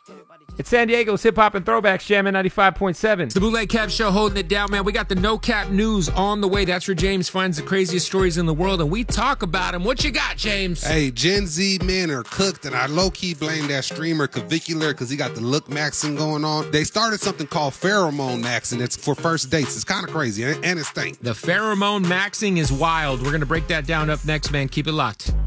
It's San Diego's Hip Hop and Throwbacks Jam at 95.7. The Bootleg Cap Show holding it down, man. We got the No Cap News on the way. That's where James finds the craziest stories in the world, and we talk about them. What you got, James? Hey, Gen Z men are cooked, and I low-key blame that streamer Cavicular because he got the look maxing going on. They started something called pheromone maxing. It's for first dates. It's kind of crazy, and it stinks. The pheromone maxing is wild. We're going to break that down up next, man. Keep it locked.